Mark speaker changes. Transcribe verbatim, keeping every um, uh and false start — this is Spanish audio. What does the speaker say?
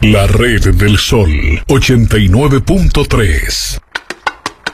Speaker 1: La Red del Sol ochenta y nueve punto tres.